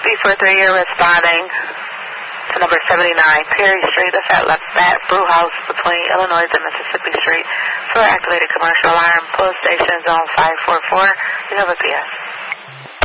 for 3-year responding to number 79 Perry Street, the Fat Left Bat Brew House between Illinois and Mississippi Street for activated commercial alarm. Pull station zone 544. You have a PS.